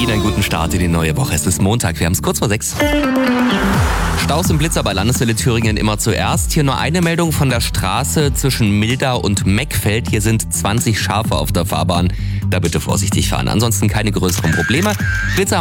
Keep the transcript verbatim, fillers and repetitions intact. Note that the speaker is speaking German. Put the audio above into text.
Ihnen einen guten Start in die neue Woche. Es ist Montag, wir haben es kurz vor sechs. Staus und Blitzer bei Landeswelle Thüringen immer zuerst. Hier nur eine Meldung von der Straße zwischen Mildau und Meckfeld. Hier sind zwanzig Schafe auf der Fahrbahn. Da bitte vorsichtig fahren. Ansonsten keine größeren Probleme. Blitzer